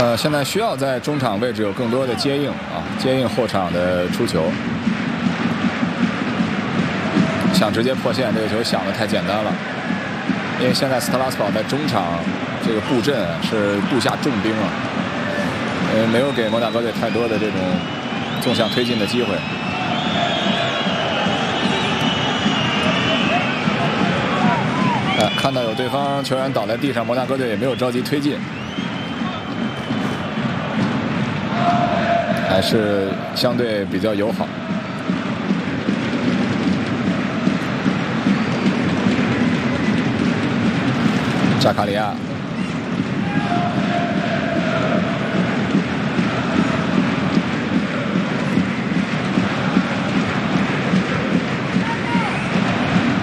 现在需要在中场位置有更多的接应啊，接应后场的出球。想直接破线，这个球想的太简单了。因为现在斯特拉斯堡在中场这个布阵是布下重兵啊，没有给摩纳哥队太多的这种纵向推进的机会。看到有对方球员倒在地上，摩纳哥队也没有着急推进，还是相对比较友好。扎卡里亚